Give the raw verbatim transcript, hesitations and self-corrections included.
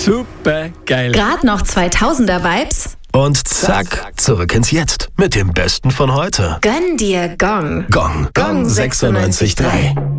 Super geil. Grad noch zweitausender-Vibes? Und zack, zurück ins Jetzt mit dem Besten von heute. Gönn dir Gong. Gong, Gong sechsundneunzig Komma drei.